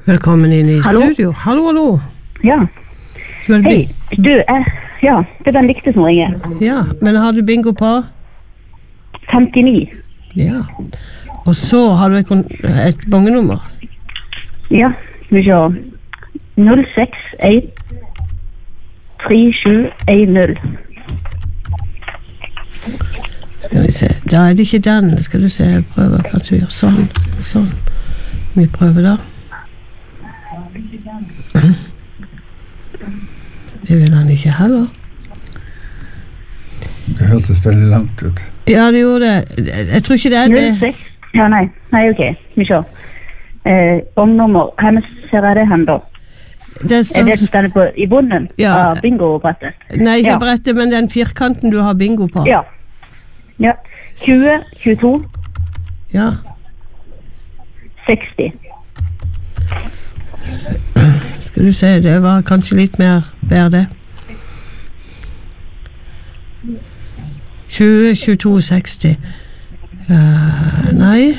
Velkommen inn i Hallo? studio. Hallo, hallo. Ja. Hei, du, ja, det den likte som ringer. Ja, men har du bingo på? 59. Ja. Og så har du et bongenummer. Ja, skal vi se. 061 3710. Skal vi se, da er det ikke den. Skal du se, jeg prøver kanskje å gjøre sånn. Sånn. Vi prøver da. Det vil han ikke heller. Det hørtes veldig langt ut. Ja, det gjorde det. Jeg tror ikke det er det. 06. Ja, nei, ok. Skal vi se. Bongnummer. Hvor ser jeg det hen da? Det Er det som stender på i bunnen Ja. av bingo-brettet? Nei, ikke Ja. brettet, men den firkanten du har bingo på. Ja. Ja. 20, 22, Ja. 60. Skal du se, det var kanskje litt mer bedre det. 20, 22, 60. Nei.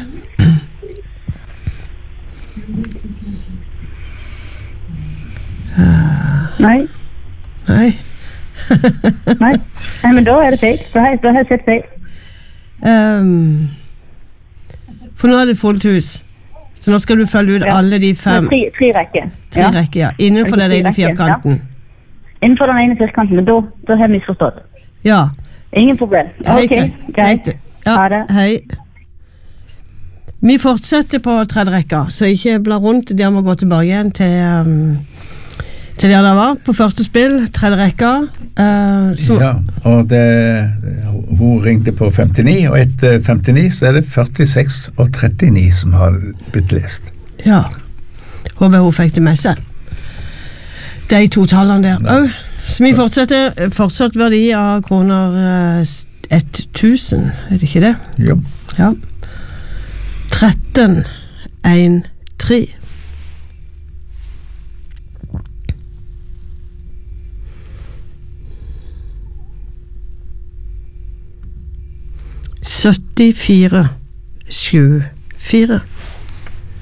Nei, Nei. nei. Nei, men da er det feil. Da har jeg sett feil. For nå er det fullt hus. Så nå skal du følge ut Ja. alle de fem. Tre rekker. Tre rekker, ja. Innenfor den ene firkanten. Innenfor den ene firkanten, men da har jeg misforstått. Ja. Ingen problem. Ok, greit. Ja, Ha det. hei. Vi fortsetter på tredje rekka, så ikke bla rundt. Dere må gå tilbake igjen til der det var på første spill, tredje rekka. Ja, og hun ringte på 59, og etter 59 så er det 46 og 39 som har blitt lest. Ja. Håper hun fikk det med seg. De to tallene der. Ja. Så vi fortsetter. Fortsatt verdi av kroner 1000, er det ikke det? Jo. Ja. 13, 1, 3. Syttifire, 7, 4.